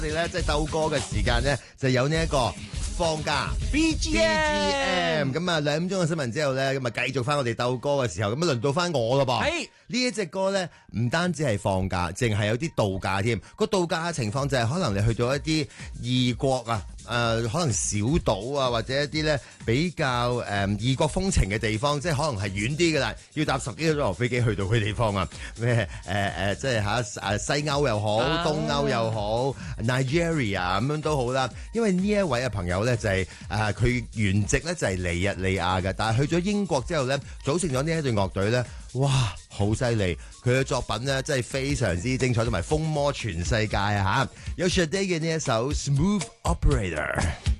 我哋咧即係鬥歌嘅時間咧，就有呢一個放假 BGM 咁啊，2點鐘嘅新聞之後咧，咁啊繼續翻我哋鬥歌嘅時候，咁啊輪到翻我咯噃。 係呢一隻歌咧，唔單止係放假，淨係有啲度假添。個度假嘅情況就係可能你去到一啲異國啊。可能小島啊，或者一啲咧比較異國風情嘅地方，即係可能係遠啲嘅啦，要搭10幾個鐘頭飛機去到佢地方啊。咩即係西歐又好，東歐又好 ，Nigeria 咁樣都好啦。因為呢一位嘅朋友咧就係佢原籍咧就係尼日利亞嘅，但係去咗英國之後咧組成咗呢一隊樂隊咧，哇，好犀利！佢嘅作品咧真係非常之精彩，同埋風靡全世界啊嚇！有 Sade 嘅呢一首《Smooth Operator》。